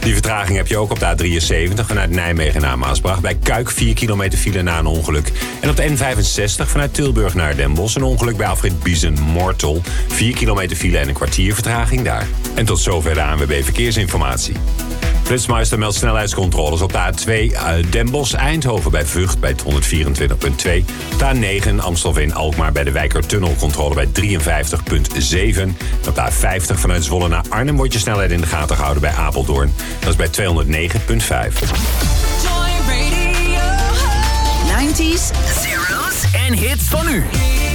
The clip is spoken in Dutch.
Die vertraging heb je ook op de A73 vanuit Nijmegen naar Maasbracht. Bij Kuik 4 kilometer file na een ongeluk. En op de N65 vanuit Tilburg naar Den Bosch. Een ongeluk bij Afrit Biezen-Mortel. 4 kilometer file en een kwartier vertraging daar. En tot zover de ANWB Verkeersinformatie. Flitsmeister meldt snelheidscontroles op de A2 Den Bosch-Eindhoven bij Vught bij 124.2. De A9 Amstelveen-Alkmaar bij de Wijkertunnelcontrole bij 53.7. Op de A50 vanuit Zwolle naar Arnhem wordt je snelheid in de gaten gehouden bij Apeldoorn. Dat is bij 209.5. Joy Radio. 90s, zeros en hits van nu.